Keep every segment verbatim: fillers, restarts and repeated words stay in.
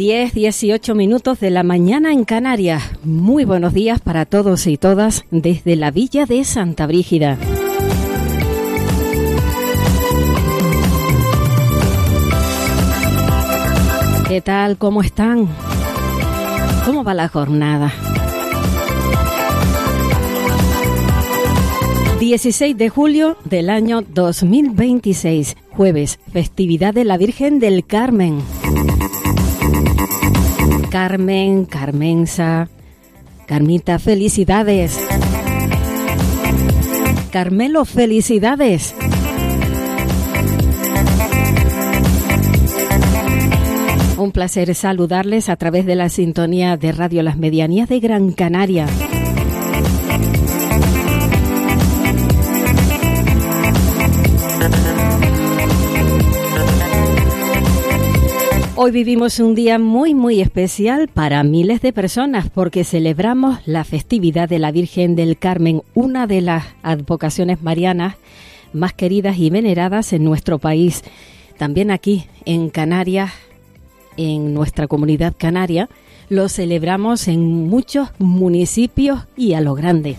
diez, dieciocho minutos de la mañana en Canarias. Muy buenos días para todos y todas desde la villa de Santa Brígida. ¿Qué tal? ¿Cómo están? ¿Cómo va la jornada? dieciséis de julio del año dos mil veintiséis, jueves, festividad de la Virgen del Carmen. Carmen, Carmenza, Carmita, felicidades. Carmelo, felicidades. Un placer saludarles a través de la sintonía de Radio Las Medianías de Gran Canaria. Hoy vivimos un día muy, muy especial para miles de personas porque celebramos la festividad de la Virgen del Carmen, una de las advocaciones marianas más queridas y veneradas en nuestro país. También aquí, en Canarias, en nuestra comunidad canaria, lo celebramos en muchos municipios y a lo grande.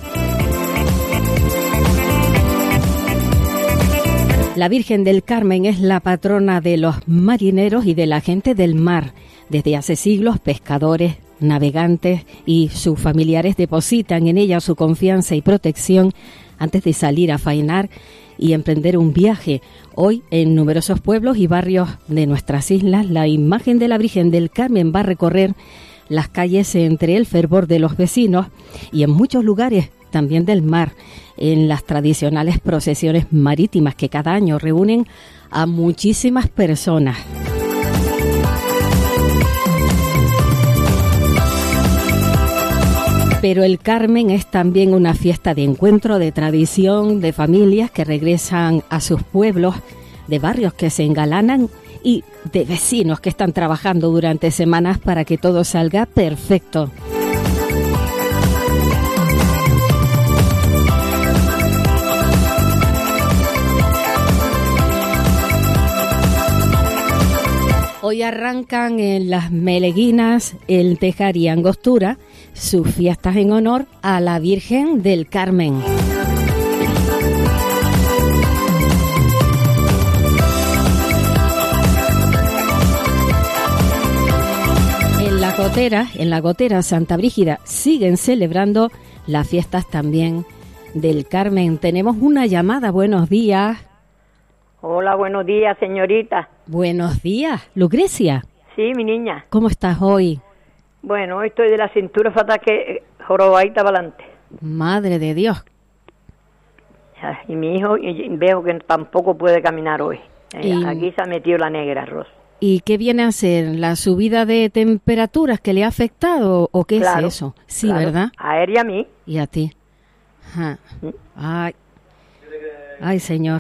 La Virgen del Carmen es la patrona de los marineros y de la gente del mar. Desde hace siglos, pescadores, navegantes y sus familiares depositan en ella su confianza y protección antes de salir a faenar y emprender un viaje. Hoy, en numerosos pueblos y barrios de nuestras islas, la imagen de la Virgen del Carmen va a recorrer las calles entre el fervor de los vecinos y en muchos lugares también del mar, en las tradicionales procesiones marítimas que cada año reúnen a muchísimas personas. Pero el Carmen es también una fiesta de encuentro, de tradición, de familias que regresan a sus pueblos, de barrios que se engalanan y de vecinos que están trabajando durante semanas para que todo salga perfecto. Hoy arrancan en Las Meleguinas, el Tejar y Angostura, sus fiestas en honor a la Virgen del Carmen. En la Gotera, en la Gotera Santa Brígida, siguen celebrando las fiestas también del Carmen. Tenemos una llamada. Buenos días. Hola, buenos días, señorita. Buenos días, Lucrecia. Sí, mi niña. ¿Cómo estás hoy? Bueno, hoy estoy de la cintura fatal que jorobadita para adelante. Madre de Dios. Y mi hijo y veo que tampoco puede caminar hoy. Y... Aquí se ha metido la negra, Ros. ¿Y qué viene a ser? ¿La subida de temperaturas que le ha afectado o qué claro, es eso? Sí, claro. ¿verdad? A él y a mí. Y a ti. Ajá. Ay. Ay, señor.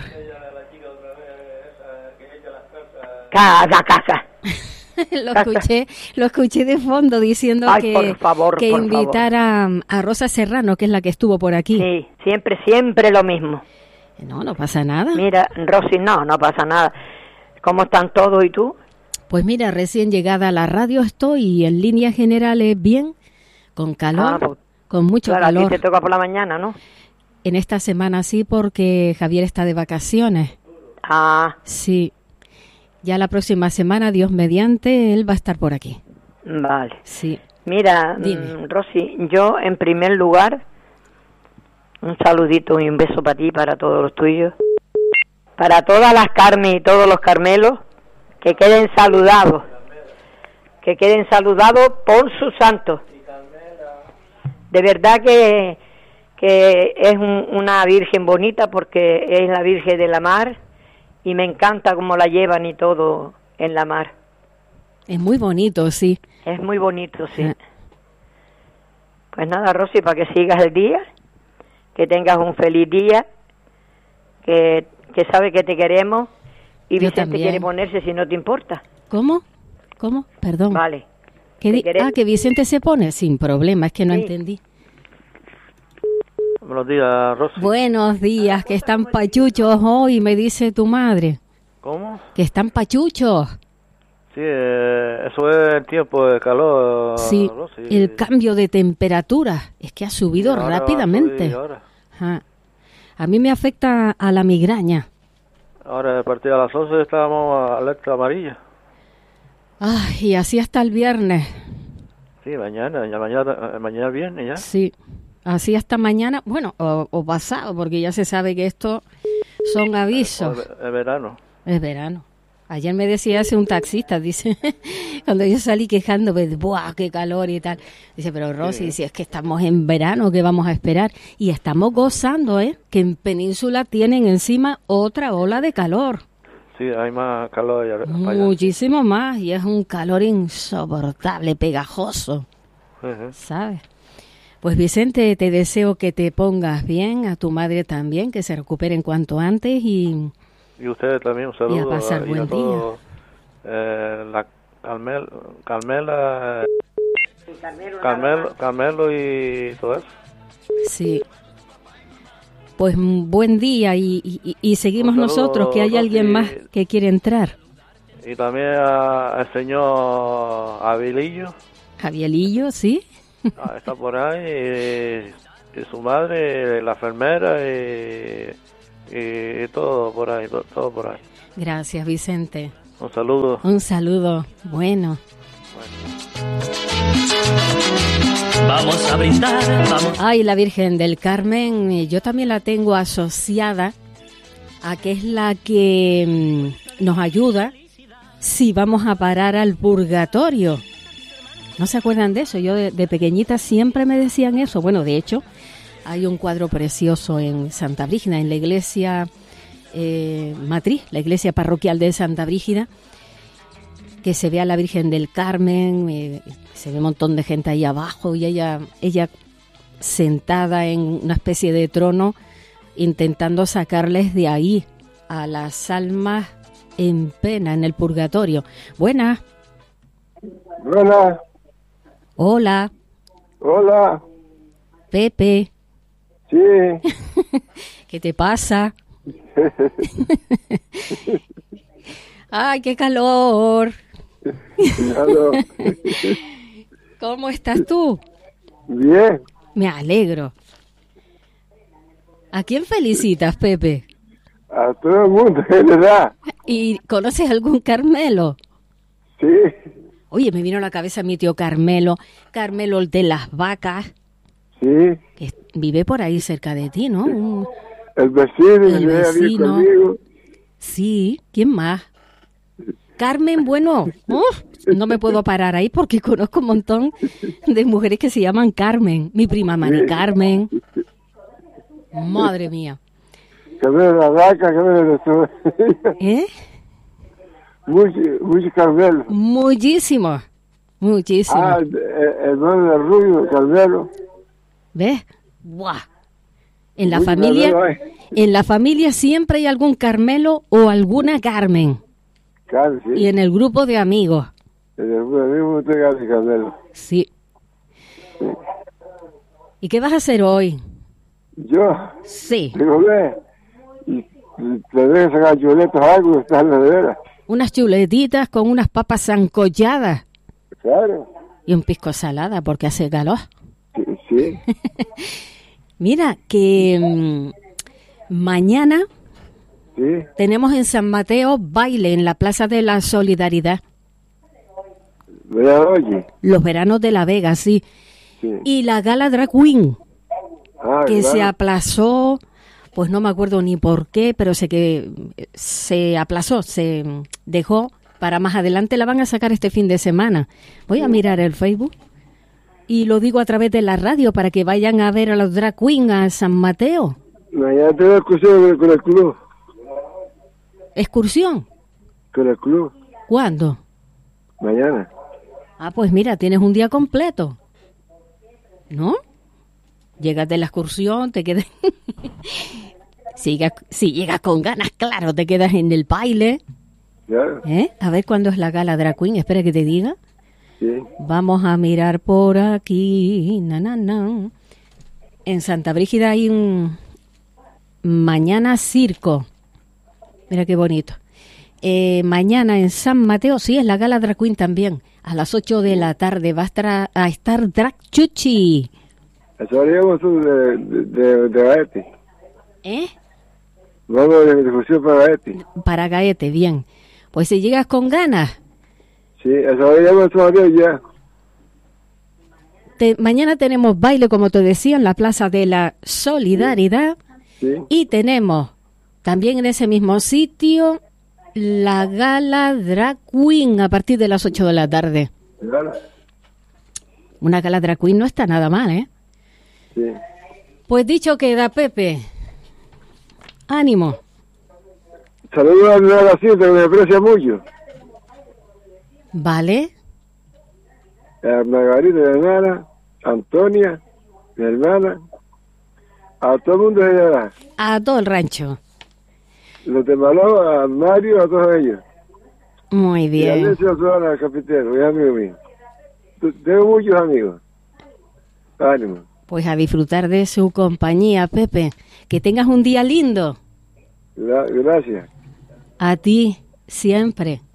Casa, casa. lo escuché, lo escuché de fondo diciendo Ay, que, por favor, que por invitara favor. a Rosa Serrano, que es la que estuvo por aquí. Sí, siempre, siempre lo mismo. No, no pasa nada. Mira, Rosy, no, no pasa nada. ¿Cómo están todos y tú? Pues mira, recién llegada a la radio estoy y en líneas generales bien, con calor, ah, pues, con mucho claro, calor. A ti te toca por la mañana, ¿no? En esta semana sí, porque Javier está de vacaciones. Ah. Sí. Ya la próxima semana, Dios mediante, él va a estar por aquí. Vale. Sí. Mira, mmm, Rosy, yo en primer lugar, un saludito y un beso para ti, para todos los tuyos, para todas las Carmen y todos los Carmelos, que queden saludados, que queden saludados por sus santos. De verdad que, que es un, una Virgen bonita porque es la Virgen de la Mar. Y me encanta cómo la llevan y todo en la mar. Es muy bonito, sí. Es muy bonito, sí. Ah. Pues nada, Rosy, para que sigas el día, que tengas un feliz día, que, que sabe que te queremos y Yo Vicente también. quiere ponerse si no te importa. ¿Cómo? ¿Cómo? Perdón. Vale. ¿Qué di- ah, que Vicente se pone. Sin problema, es que no Sí. entendí. Buenos días, Rosy. Buenos días, que están pachuchos hoy, me dice tu madre. ¿Cómo? Que están pachuchos. Sí, eh, eso es el tiempo de calor. Sí, Rosy. el cambio de temperatura es que ha subido Y ahora rápidamente. va a subir ahora. Ajá. A mí me afecta a la migraña. Ahora, a partir de las once estábamos a alerta amarilla. Ay, y así hasta el viernes. Sí, mañana, ya mañana, mañana viernes ya. Sí, así hasta mañana, bueno, o, o pasado, porque ya se sabe que esto son avisos. Es, es verano. Es verano. Ayer me decía ese un taxista, dice, cuando yo salí quejándome, de, ¡buah, qué calor y tal! Dice, pero Rosy, Sí. si es que estamos en verano, ¿qué vamos a esperar? Y estamos gozando, ¿eh? Que en Península tienen encima otra ola de calor. Sí, hay más calor allá. allá. Muchísimo más, y es un calor insoportable, pegajoso, Ujú. ¿sabes? Pues Vicente, te deseo que te pongas bien, a tu madre también, que se recupere en cuanto antes y... Y ustedes también, un saludo. Y a pasar y buen a todos, eh, la Carmel, Carmela, Carmelo, Carmelo, Carmelo y todo eso. Sí. Pues mm, buen día y, y, y seguimos Un saludo, nosotros, que hay Rosy. alguien más que quiere entrar. Y también a- al señor Abilillo, Javielillo, ¿sí? ah, está por ahí, y, y su madre, la enfermera, y, y, y todo por ahí, todo, todo por ahí. Gracias, Vicente. Un saludo. Un saludo. Bueno. Vamos a brindar, vamos. Ay, la Virgen del Carmen, eh, yo también la tengo asociada a que es la que mm, nos ayuda si vamos a parar al purgatorio. ¿No se acuerdan de eso? Yo de, de pequeñita siempre me decían eso. Bueno, de hecho, hay un cuadro precioso en Santa Brígida, en la iglesia eh, matriz, la iglesia parroquial de Santa Brígida, que se ve a la Virgen del Carmen, eh, se ve un montón de gente ahí abajo y ella, ella sentada en una especie de trono intentando sacarles de ahí a las almas en pena en el purgatorio. Buenas. Hola, Hola, hola, Pepe. sí, ¿Qué te pasa? ¡Ay, qué calor! aló, ¿Cómo estás tú? bien, Me alegro. ¿A quién felicitas, Pepe? a todo el mundo en edad, ¿Y conoces algún Carmelo? sí, Oye, me vino a la cabeza mi tío Carmelo, Carmelo el de las vacas, sí, que vive por ahí cerca de ti, ¿no? Un- el vecino, El que vive aquí vecino. conmigo, Sí, ¿quién más? Carmen, bueno, uf, no me puedo parar ahí porque conozco un montón de mujeres que se llaman Carmen. Mi prima Mari Carmen. Madre mía. que ve la vaca, que ve de todo, ¿Eh? mucho, mucho Carmelo, Muchísimo, muchísimo. ah, el, el hermano de Rubio, Carmelo, ¿Ves? ¡Buah! En la Mucho familia, Carmelo hay. en la familia siempre hay algún Carmelo o alguna Carmen. Carmen, sí, Y en el grupo de amigos. el mismo te de Carmelo. Sí. ¿Y qué vas a hacer hoy? Yo, Sí. digo, ve, y te debes sacar chuletas algo que está en la nevera, Unas chuletitas con unas papas zancolladas claro, y un pisco salada porque hace calor. sí, sí, Mira que mm, mañana sí, tenemos en San Mateo baile en la Plaza de la Solidaridad. vea, oye, Los veranos de La Vega, sí. sí, Y la gala Drag Queen, ah, que se claro. aplazó, pues no me acuerdo ni por qué, pero sé que se aplazó, se dejó para más adelante. La van a sacar este fin de semana. Voy a mirar el Facebook y lo digo a través de la radio para que vayan a ver a los Drag Queen a San Mateo. Mañana tengo excursión con el club, ¿Excursión? con el club, ¿Cuándo? mañana. Ah, pues mira, tienes un día completo, ¿no? Llegas de la excursión, te quedas... si, llegas, si llegas con ganas, claro, te quedas en el baile. Claro, ¿Eh? A ver cuándo es la gala Drag Queen, espera que te diga. sí, Vamos a mirar por aquí. Na, na, na. En Santa Brígida hay un mañana circo. Mira qué bonito. eh, mañana en San Mateo, sí, es la gala Drag Queen también, a las ocho de la tarde va a estar, a estar Drag Chuchi. Eso haríamos de, de, de, de Gaete. ¿Eh? Vamos de difusión para Gaete. Para Gaete, bien. Pues si llegas con ganas. Sí, eso haríamos ya. Te, mañana tenemos baile, como te decía, en la Plaza de la Solidaridad. Sí. Y tenemos también en ese mismo sitio la gala Drag Queen a partir de las ocho de la tarde. Claro. Una gala Drag Queen no está nada mal, ¿eh? Sí. Pues dicho queda, Pepe. Ánimo. Saludos a la Cinta, que me aprecia mucho. Vale. A Margarita, mi hermana, Antonia, mi hermana, a todo el mundo de allá. A todo el rancho. Los de Maló, a Mario, a todos ellos. Muy Y a bien. Alessio Solana, el capitero, es amigo mío. Tengo muchos amigos. Ánimo. Pues a disfrutar de su compañía, Pepe. Que tengas un día lindo. Gra- Gracias. A ti, siempre.